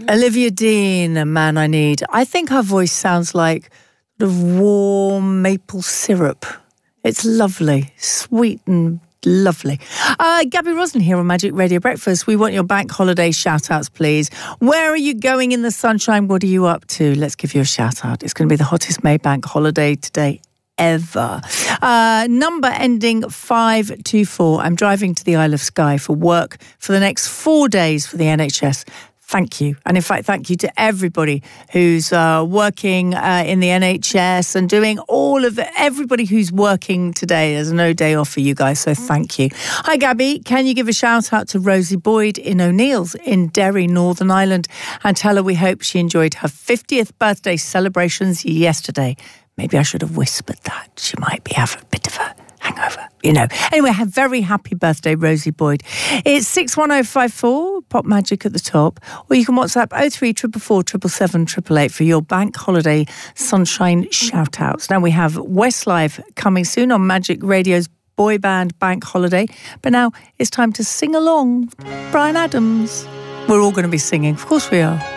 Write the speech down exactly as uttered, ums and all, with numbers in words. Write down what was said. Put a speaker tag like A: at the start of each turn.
A: Olivia Dean, A Man I Need. I think her voice sounds like sort of warm maple syrup. It's lovely, sweet and lovely. Uh, Gabby Roslin here on Magic Radio Breakfast. We want your bank holiday shout-outs, please. Where are you going in the sunshine? What are you up to? Let's give you a shout-out. It's going to be the hottest May bank holiday today ever. Uh, number ending five two four. I'm driving to the Isle of Skye for work for the next four days for the N H S. Thank you. And in fact, thank you to everybody who's uh, working uh, in the N H S and doing all of it. Everybody who's working today. There's no day off for you guys, so thank you. Hi, Gabby. Can you give a shout out to Rosie Boyd in O'Neill's in Derry, Northern Ireland, and tell her we hope she enjoyed her fiftieth birthday celebrations yesterday? Maybe I should have whispered that. She might be having a bit of a hangover, you know. Anyway, have very happy birthday, Rosie Boyd. It's six one oh five four, Pop Magic at the top, or you can WhatsApp oh three four four seven seven seven eight eight for your bank holiday sunshine shout-outs. Now we have Westlife coming soon on Magic Radio's boy band bank holiday, but now it's time to sing along. Bryan Adams. We're all going to be singing, of course we are.